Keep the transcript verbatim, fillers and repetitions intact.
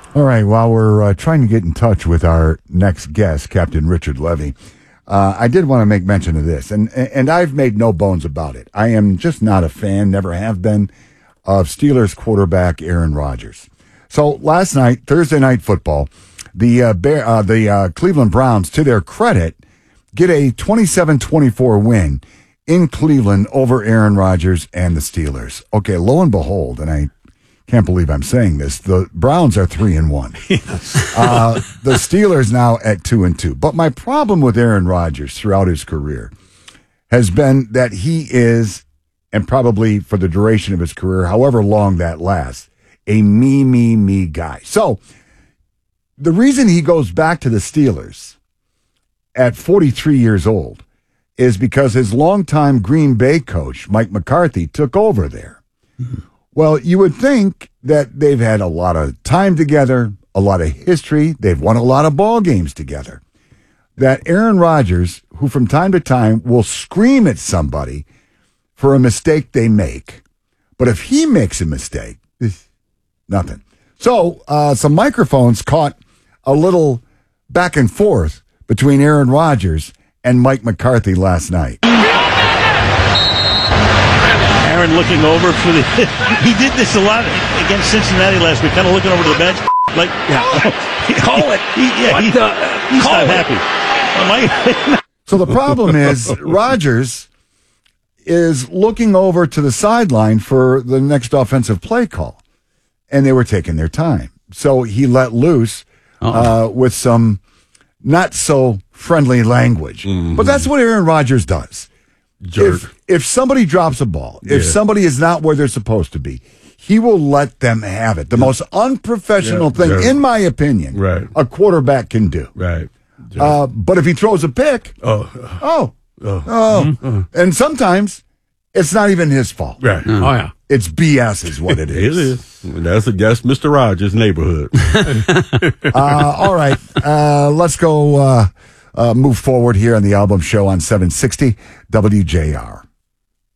All right, while we're uh, trying to get in touch with our next guest, Captain Richard Levy, uh, I did want to make mention of this, and and I've made no bones about it. I am just not a fan, never have been, of Steelers quarterback Aaron Rodgers. So last night, Thursday Night Football, the uh, Bear, uh, the uh, Cleveland Browns, to their credit, get a twenty-seven twenty-four win in Cleveland over Aaron Rodgers and the Steelers. Okay, lo and behold, and I can't believe I'm saying this, the Browns are three and one. uh, the Steelers now at two and two. But my problem with Aaron Rodgers throughout his career has been that he is, and probably for the duration of his career, however long that lasts, a me, me, me guy. So the reason he goes back to the Steelers at forty-three years old is because his longtime Green Bay coach, Mike McCarthy, took over there. Mm-hmm. Well, you would think that they've had a lot of time together, a lot of history. They've won a lot of ball games together. That Aaron Rodgers, who from time to time will scream at somebody for a mistake they make, but if he makes a mistake, nothing. So uh, some microphones caught a little back and forth between Aaron Rodgers and Mike McCarthy last night. Aaron looking over for the. He did this a lot against Cincinnati last week, kind of looking over to the bench, like, yeah, call it. He, yeah, what he, the, he's call not it. happy. So the problem is Rodgers is looking over to the sideline for the next offensive play call, and they were taking their time. So he let loose uh, with some not so friendly language. Mm-hmm. But that's what Aaron Rodgers does. Jerk. If, if somebody drops a ball, Yeah. if somebody is not where they're supposed to be, he will let them have it. The most unprofessional Yeah, thing, jerk. in my opinion, Right. a quarterback can do. Right. Uh, but if he throws a pick, Oh. oh, Oh. oh. Mm-hmm. And sometimes it's not even his fault. Right. Oh, yeah. It's B S is what it is. It is. That's, that's Mister Rogers' neighborhood. uh, all right. Uh, let's go uh, uh, move forward here on the Album Show on seven sixty W J R.